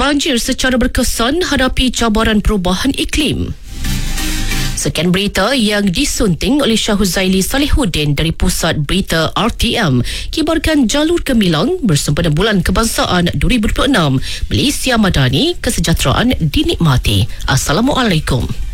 banjir secara berkesan hadapi cabaran perubahan iklim. Sekian berita yang disunting oleh Syah Huzaili Salihuddin dari Pusat Berita RTM. Kibarkan jalur gemilang bersempena Bulan Kebangsaan 2026. Malaysia Madani, kesejahteraan dinikmati. Assalamualaikum.